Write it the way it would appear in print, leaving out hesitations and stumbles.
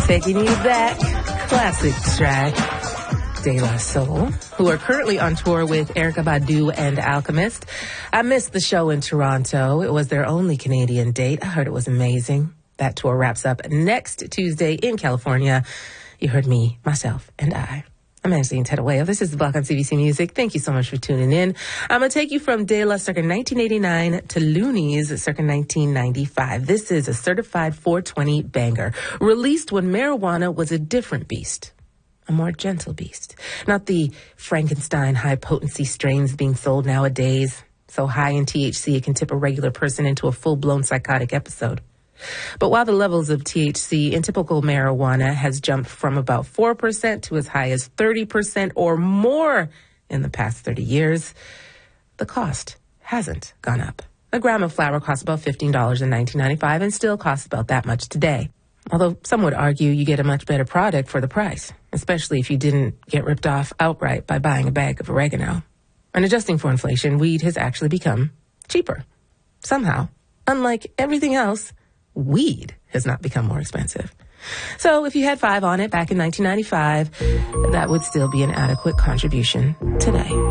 Taking you back, classic track. De La Soul, who are currently on tour with Erykah Badu and Alchemist. I missed the show in Toronto. It was their only Canadian date. I heard it was amazing. That tour wraps up next Tuesday in California. You heard me, myself, and I. I'm Angela Tedaway. This is The Block on CBC Music. Thank you so much for tuning in. I'm going to take you from De La circa 1989 to Loonies circa 1995. This is a certified 420 banger, released when marijuana was a different beast. A more gentle beast. Not the Frankenstein high-potency strains being sold nowadays, so high in THC it can tip a regular person into a full-blown psychotic episode. But while the levels of THC in typical marijuana has jumped from about 4% to as high as 30% or more in the past 30 years, the cost hasn't gone up. A gram of flower costs about $15 in 1995 and still costs about that much today. Although some would argue you get a much better product for the price, especially if you didn't get ripped off outright by buying a bag of oregano. And adjusting for inflation, weed has actually become cheaper. Somehow, unlike everything else, weed has not become more expensive. So if you had 5 on it back in 1995, that would still be an adequate contribution today.